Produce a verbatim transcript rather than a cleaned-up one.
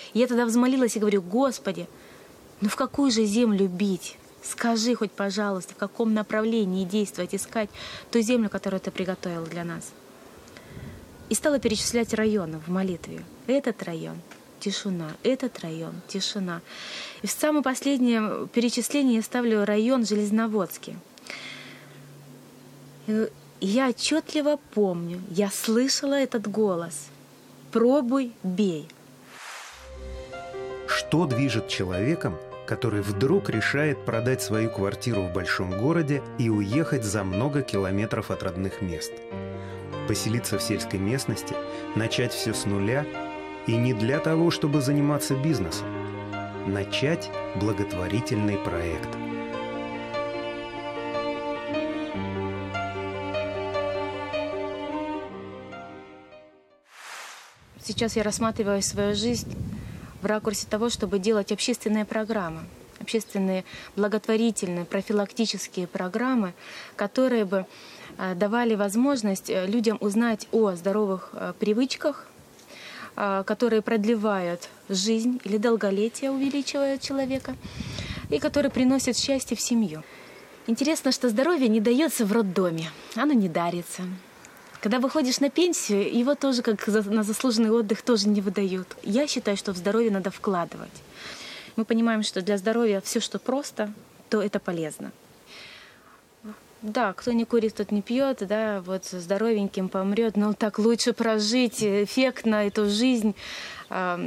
И я тогда взмолилась и говорю: Господи, ну в какую же землю бить? Скажи хоть, пожалуйста, в каком направлении действовать, искать ту землю, которую Ты приготовил для нас. И стала перечислять районы в молитве. Этот район — тишина, этот район — тишина. И в самое последнее перечисление я ставлю район Железноводский. И я отчетливо помню, я слышала этот голос: «Пробуй, бей». Что движет человеком, который вдруг решает продать свою квартиру в большом городе и уехать за много километров от родных мест? Поселиться в сельской местности, начать все с нуля, и не для того, чтобы заниматься бизнесом. Начать благотворительный проект. Сейчас я рассматриваю свою жизнь в ракурсе того, чтобы делать общественные программы, общественные благотворительные профилактические программы, которые бы давали возможность людям узнать о здоровых привычках, которые продлевают жизнь или долголетие, увеличивают человека, и которые приносят счастье в семью. Интересно, что здоровье не дается в роддоме, оно не дарится. Когда выходишь на пенсию, его тоже, как на заслуженный отдых, тоже не выдают. Я считаю, что в здоровье надо вкладывать. Мы понимаем, что для здоровья все, что просто, то это полезно. Да, кто не курит, тот не пьет, да, вот здоровеньким помрет, но так лучше прожить эффектно эту жизнь,